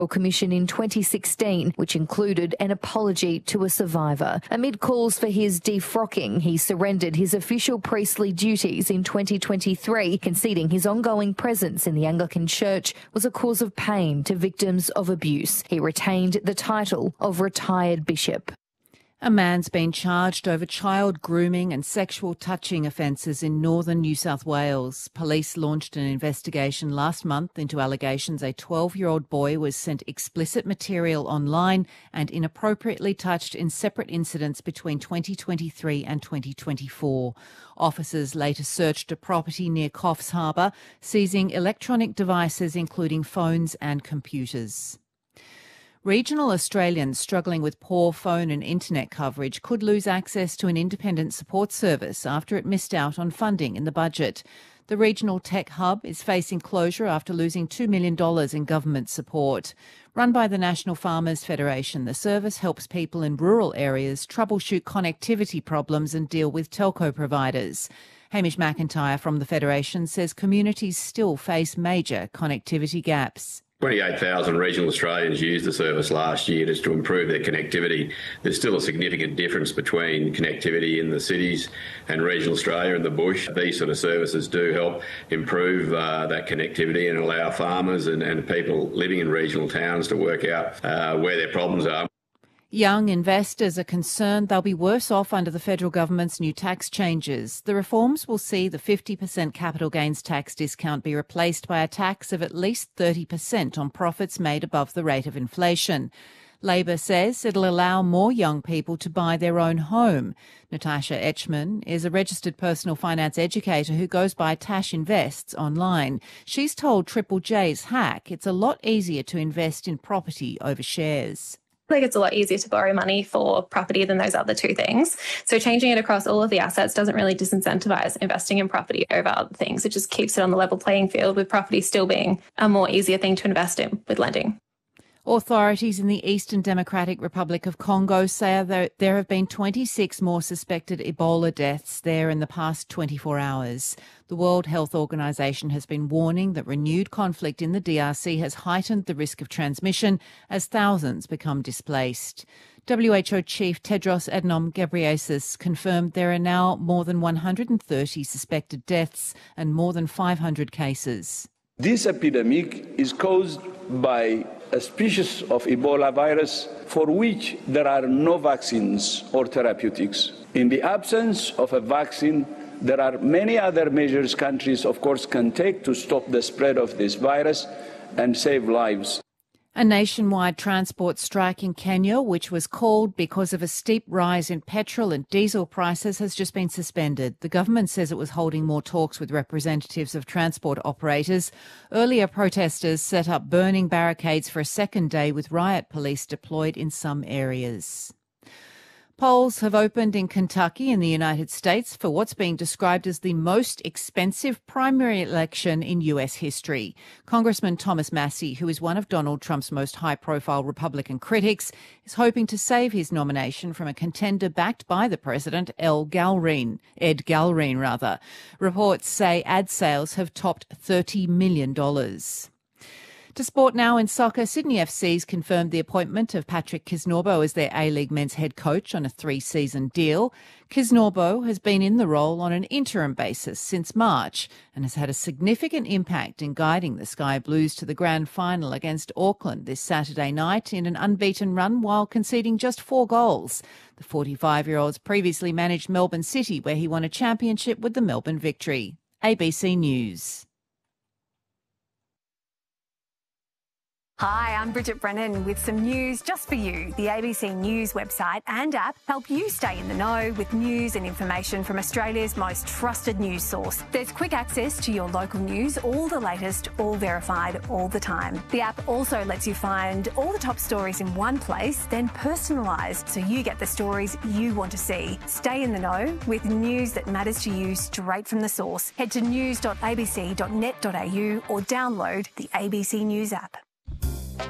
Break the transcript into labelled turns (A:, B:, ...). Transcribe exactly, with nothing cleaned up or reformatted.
A: Commission in twenty sixteen, which included an apology to a survivor. Amid calls for his defrocking, he surrendered his official priestly duties in twenty twenty-three, conceding his ongoing presence in the Anglican Church was a cause of pain to victims of abuse. He retained the title of retired bishop.
B: A man's been charged over child grooming and sexual touching offences in northern New South Wales. Police launched an investigation last month into allegations a twelve-year-old boy was sent explicit material online and inappropriately touched in separate incidents between twenty twenty-three and twenty twenty-four. Officers later searched a property near Coffs Harbour, seizing electronic devices including phones and computers. Regional Australians struggling with poor phone and internet coverage could lose access to an independent support service after it missed out on funding in the budget. The regional tech hub is facing closure after losing two million dollars in government support. Run by the National Farmers Federation, the service helps people in rural areas troubleshoot connectivity problems and deal with telco providers. Hamish McIntyre from the Federation says communities still face major connectivity gaps.
C: twenty-eight thousand regional Australians used the service last year just to improve their connectivity. There's still a significant difference between connectivity in the cities and regional Australia and the bush. These sort of services do help improve uh, that connectivity and allow farmers and, and people living in regional towns to work out uh, where their problems are.
B: Young investors are concerned they'll be worse off under the federal government's new tax changes. The reforms will see the fifty percent capital gains tax discount be replaced by a tax of at least thirty percent on profits made above the rate of inflation. Labor says it'll allow more young people to buy their own home. Natasha Etchman is a registered personal finance educator who goes by Tash Invests online. She's told Triple J's Hack it's a lot easier to invest in property over shares.
D: Like it's a lot easier to borrow money for property than those other two things. So changing it across all of the assets doesn't really disincentivize investing in property over other things. It just keeps it on the level playing field, with property still being a more easier thing to invest in with lending.
B: Authorities in the Eastern Democratic Republic of Congo say that there have been twenty-six more suspected Ebola deaths there in the past twenty-four hours. The World Health Organization has been warning that renewed conflict in the D R C has heightened the risk of transmission as thousands become displaced. W H O Chief Tedros Adhanom Ghebreyesus confirmed there are now more than one hundred thirty suspected deaths and more than five hundred cases.
E: This epidemic is caused by a species of Ebola virus for which there are no vaccines or therapeutics. In the absence of a vaccine, there are many other measures countries, of course, can take to stop the spread of this virus and save lives.
B: A nationwide transport strike in Kenya, which was called because of a steep rise in petrol and diesel prices, has just been suspended. The government says it was holding more talks with representatives of transport operators. Earlier, protesters set up burning barricades for a second day with riot police deployed in some areas. Polls have opened in Kentucky in the United States for what's being described as the most expensive primary election in U S history. Congressman Thomas Massie, who is one of Donald Trump's most high-profile Republican critics, is hoping to save his nomination from a contender backed by the president, Ed Galrine, Ed Galrine rather. Reports say ad sales have topped thirty million dollars. To sport now in soccer, Sydney F C's confirmed the appointment of Patrick Kisnorbo as their A-League men's head coach on a three-season deal. Kisnorbo has been in the role on an interim basis since March and has had a significant impact in guiding the Sky Blues to the grand final against Auckland this Saturday night in an unbeaten run while conceding just four goals. The forty-five-year-old's previously managed Melbourne City, where he won a championship with the Melbourne Victory. A B C News.
F: Hi, I'm Bridget Brennan with some news just for you. The A B C News website and app help you stay in the know with news and information from Australia's most trusted news source. There's quick access to your local news, all the latest, all verified, all the time. The app also lets you find all the top stories in one place, then personalised so you get the stories you want to see. Stay in the know with news that matters to you straight from the source. Head to news dot a b c dot net dot a u or download the A B C News app.